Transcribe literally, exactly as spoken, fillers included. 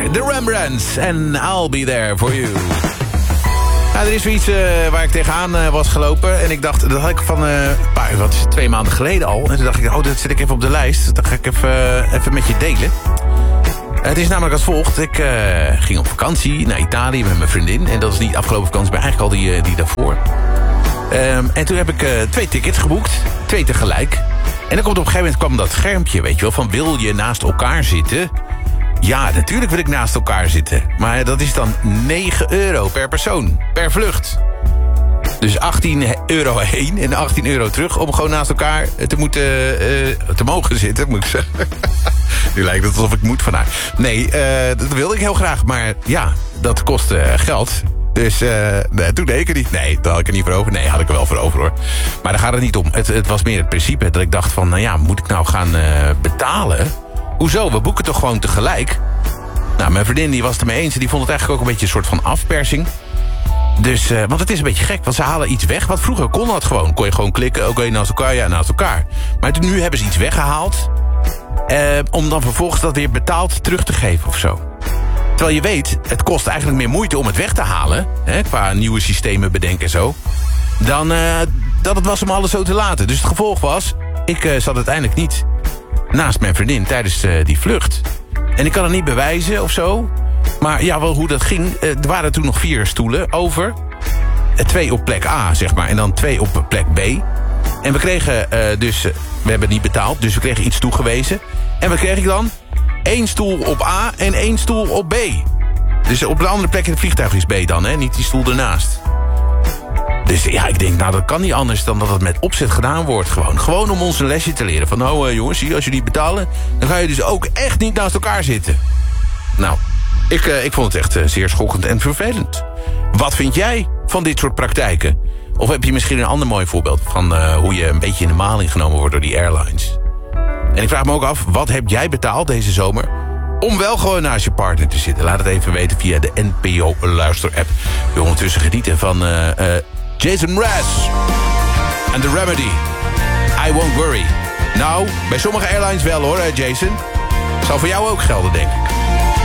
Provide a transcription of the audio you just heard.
The Rembrandts en I'll Be There For You. Nou, er is weer iets uh, waar ik tegenaan uh, was gelopen. En ik dacht, dat had ik van uh, paar, wat is het, twee maanden geleden al. En toen dacht ik, oh, dat zet ik even op de lijst. Dat ga ik even, uh, even met je delen. Het is namelijk als volgt. Ik uh, ging op vakantie naar Italië met mijn vriendin. En dat is niet afgelopen vakantie, maar eigenlijk al die, uh, die daarvoor. Um, en toen heb ik uh, twee tickets geboekt. Twee tegelijk. En dan komt op een gegeven moment kwam dat schermpje, weet je wel. Van wil je naast elkaar zitten? Ja, natuurlijk wil ik naast elkaar zitten. Maar dat is dan negen euro per persoon. Per vlucht. Dus achttien euro heen en achttien euro terug... om gewoon naast elkaar te moeten... Uh, te mogen zitten, moet ik zeggen. Nu lijkt het alsof ik moet van haar. Nee, uh, dat wilde ik heel graag. Maar ja, dat kost uh, geld. Dus uh, nee, toen deed ik het niet. Nee, daar had ik er niet voor over. Nee, had ik er wel voor over, hoor. Maar daar gaat het niet om. Het, het was meer het principe dat ik dacht van... nou ja, moet ik nou gaan uh, betalen? Hoezo? We boeken toch gewoon tegelijk? Nou, mijn vriendin die was het ermee eens. Die vond het eigenlijk ook een beetje een soort van afpersing. Dus, uh, want het is een beetje gek, want ze halen iets weg. Wat vroeger kon dat gewoon. Kon je gewoon klikken, oké, okay, naast elkaar, ja, naast elkaar. Maar nu hebben ze iets weggehaald... Uh, om dan vervolgens dat weer betaald terug te geven of zo. Terwijl je weet, het kost eigenlijk meer moeite om het weg te halen... Hè, qua nieuwe systemen bedenken en zo... dan uh, dat het was om alles zo te laten. Dus het gevolg was, ik uh, zat uiteindelijk niet naast mijn vriendin tijdens uh, die vlucht. En ik kan het niet bewijzen of zo... Maar ja, wel hoe dat ging. Er waren toen nog vier stoelen over. Twee op plek A, zeg maar. En dan twee op plek B. En we kregen uh, dus... We hebben niet betaald, dus we kregen iets toegewezen. En wat kreeg ik dan? Eén stoel op A en één stoel op B. Dus op de andere plek in het vliegtuig is B dan, hè? Niet die stoel ernaast. Dus ja, ik denk, nou, dat kan niet anders dan dat het met opzet gedaan wordt. Gewoon, gewoon om ons een lesje te leren. Van, nou uh, jongens, zie, als jullie betalen... dan ga je dus ook echt niet naast elkaar zitten. Nou... Ik, uh, ik vond het echt uh, zeer schokkend en vervelend. Wat vind jij van dit soort praktijken? Of heb je misschien een ander mooi voorbeeld... van uh, hoe je een beetje in de maling genomen wordt door die airlines? En ik vraag me ook af, wat heb jij betaald deze zomer... om wel gewoon naast je partner te zitten? Laat het even weten via de N P O-luister-app. We ondertussen genieten van uh, uh, Jason Mraz en The Remedy. I Won't Worry. Nou, bij sommige airlines wel hoor, Jason. Zal voor jou ook gelden, denk ik.